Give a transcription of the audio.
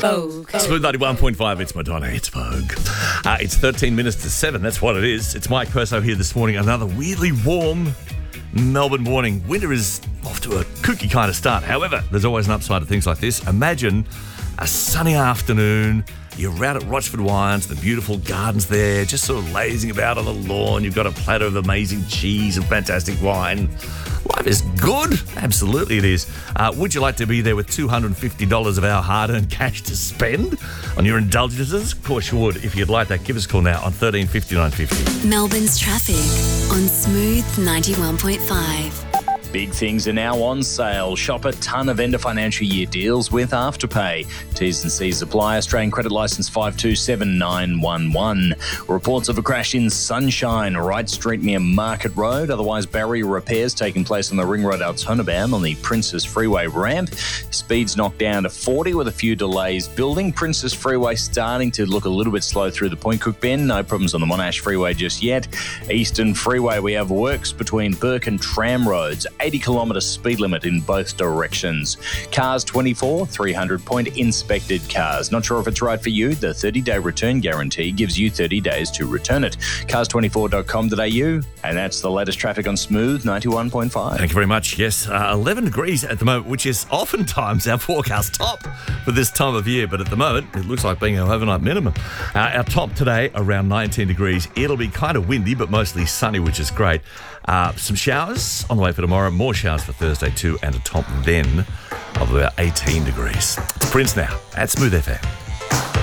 Vogue. Smooth 91.5, it's Madonna, it's Vogue. It's 13 minutes to 7, that's what it is. It's Mike Perso here this morning. Another weirdly warm Melbourne morning. Winter is off to a kooky kind of start. However, there's always an upside to things like this. Imagine a sunny afternoon. You're out at Rochford Wines, the beautiful gardens there, just sort of lazing about on the lawn. You've got a platter of amazing cheese and fantastic wine. Life is good. Absolutely it is. Would you like to be there with $250 of our hard-earned cash to spend on your indulgences? Of course you would. If you'd like that, give us a call now on 13 50 950. Melbourne's traffic on Smooth 91.5. Big things are now on sale. Shop a ton of end of financial year deals with Afterpay. T's and C's apply. Australian credit licence 527911. Reports of a crash in Sunshine, Wright Street near Market Road. Otherwise, barrier repairs taking place on the Ring Road Altona-bound on the Princess Freeway ramp. Speeds knocked down to 40 with a few delays building. Princess Freeway starting to look a little bit slow through the Point Cook Bend. No problems on the Monash Freeway just yet. Eastern Freeway, we have works between Burke and Tram Roads. 80-kilometre speed limit in both directions. Cars 24, 300-point inspected cars. Not sure if it's right for you? The 30-day return guarantee gives you 30 days to return it. Cars24.com.au, and that's the latest traffic on Smooth 91.5. Thank you very much. Yes, 11 degrees at the moment, which is oftentimes our forecast top for this time of year. But at the moment, it looks like being our overnight minimum. Our top today, around 19 degrees. It'll be kind of windy, but mostly sunny, which is great. Some showers on the way for tomorrow. More showers for Thursday too, and a top then of about 18 degrees. It's Prince now at Smooth FM.